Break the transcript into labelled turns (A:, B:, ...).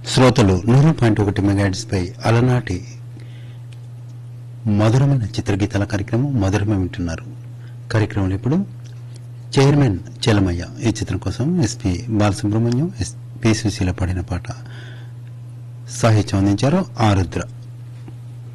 A: శ్రోతలు 100.1 మెగాహెర్ట్జ్ పై అలనాటి మధురమైన చిత్రగీతాల కార్యక్రమం మధురమే వింటున్నారు. కార్యక్రమం ఇప్పుడు చైర్మన్ చెలమయ్య ఈ చిత్రం కోసం ఎస్పి బాలసుబ్రహ్మణ్యం, పి సుశీల పాడిన పాట సాహిత్యం అందించారు ఆరుద్ర.